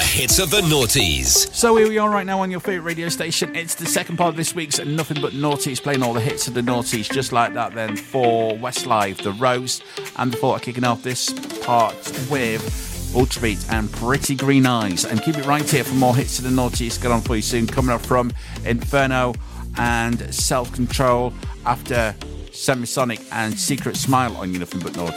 hits of the noughties. So here we are right now on your favourite radio station. It's the second part of this week's Nothing But Naughties, playing all the hits of the noughties, just like that then for Westlife, The Rose. And before kicking off this part with Ultrabeat and Pretty Green Eyes. And keep it right here for more hits of the noughties. Get on for you soon. Coming up from Inferno and Self Control after Semisonic and Secret Smile on your Nothing But Naughties.